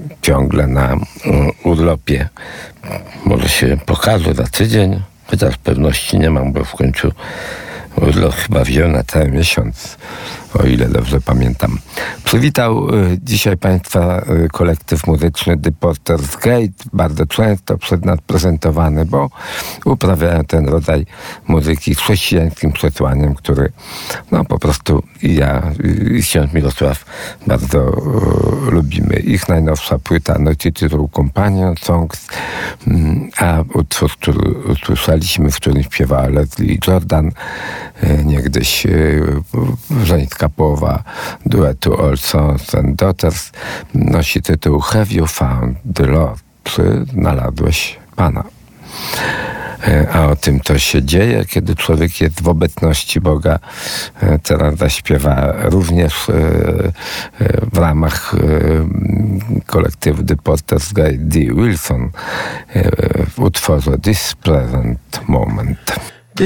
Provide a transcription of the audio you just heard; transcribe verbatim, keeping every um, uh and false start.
ciągle na urlopie. Może się pokażę za tydzień, chociaż pewności nie mam, bo w końcu urlop chyba wziął na cały miesiąc, o ile dobrze pamiętam. Przywitał y, dzisiaj Państwa y, kolektyw muzyczny The Porter's Gate, bardzo często przed nas prezentowany, bo uprawiają ten rodzaj muzyki z chrześcijańskim przesłaniem, który no po prostu i ja, i ksiądz Mirosław bardzo y, lubimy. Ich najnowsza płyta nosi tytuł Companion Songs, y, a utwór, który usłyszeliśmy, w którym śpiewała Leslie Jordan, y, niegdyś y, żeńska połowa duetu All Sons and Daughters, nosi tytuł Have You Found the Lord? Czy znalazłeś Pana? A o tym, co się dzieje, kiedy człowiek jest w obecności Boga, teraz zaśpiewa również w ramach kolektywu The Porter's Gate Dee Wilson w utworze This Present Moment.